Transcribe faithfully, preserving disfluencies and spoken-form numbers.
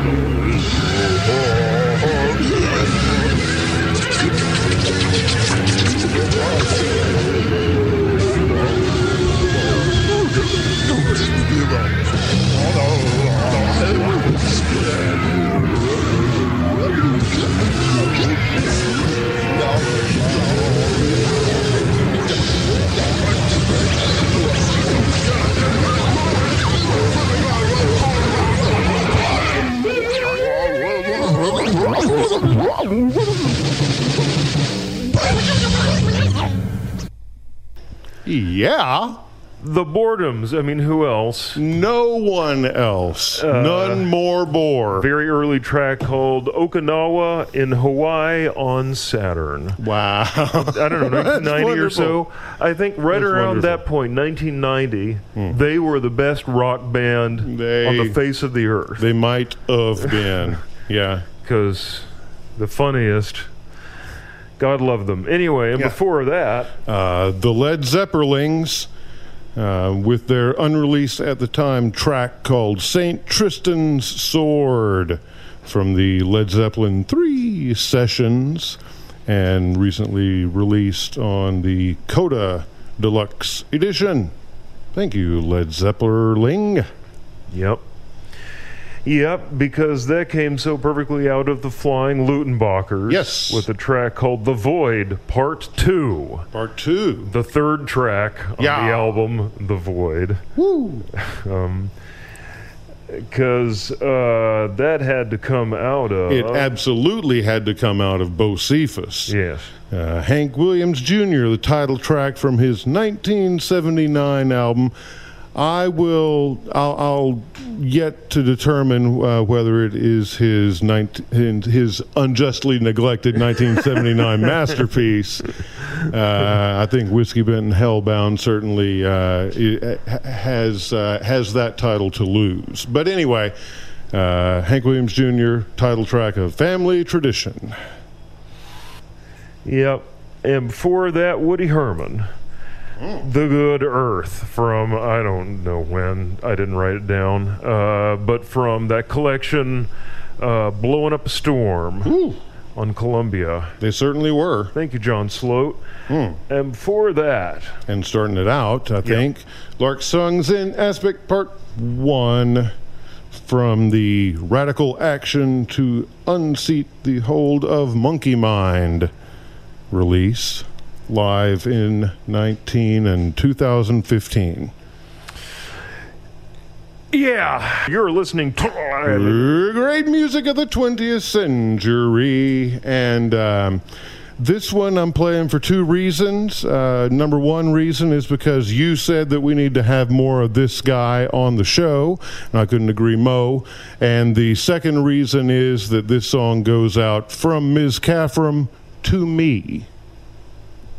Yeah. The Boredoms. I mean, who else? No one else. Uh, None more bore. Very early track called Okinawa in Hawaii on Saturn. Wow. I don't know, nineteen ninety or so. I think right That's around wonderful. that point, nineteen ninety, hmm. they were the best rock band they, on the face of the earth. They might have been. Yeah. Because the funniest... God love them. Anyway, and yeah. before that... Uh, the Led Zeppelins, uh, with their unreleased at the time track called Saint Tristan's Sword from the Led Zeppelin three sessions and recently released on the Coda Deluxe Edition. Thank you, Led Zeppelin. Yep. Yep, because that came so perfectly out of the Flying Lutenbachers. Yes. With a track called The Void, Part two. Part two. The third track on yeah. the album, The Void. Woo! um, because uh, that had to come out of... It absolutely had to come out of Bocephus. Yes. Uh, Hank Williams Junior, the title track from his nineteen seventy-nine album... I will. I'll, I'll yet to determine uh, whether it is his nineteen, his unjustly neglected nineteen seventy-nine masterpiece. Uh, I think Whiskey Benton Hellbound certainly uh, has uh, has that title to lose. But anyway, uh, Hank Williams Junior title track of Family Tradition. Yep, and before that, Woody Herman. The Good Earth from, I don't know when, I didn't write it down, uh, but from that collection, uh, Blowing Up a Storm Ooh. on Columbia. They certainly were. Thank you, John Sloat. Mm. And before that... And starting it out, I think, yep. Lark Songs in Aspect Part one from the Radical Action to Unseat the Hold of Monkey Mind release. Live in nineteen and two thousand fifteen. Yeah, you're listening to great music of the twentieth century, and um, this one I'm playing for two reasons. Uh, number one reason is because you said that we need to have more of this guy on the show, and I couldn't agree more. And the second reason is that this song goes out from Miz Caffram to me.